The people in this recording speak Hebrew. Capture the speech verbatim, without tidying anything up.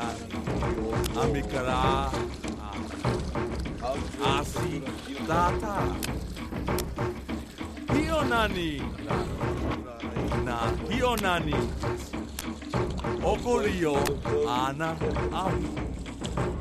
Amikara Asi Tata Hionani Na Hionani Okorio Ana Au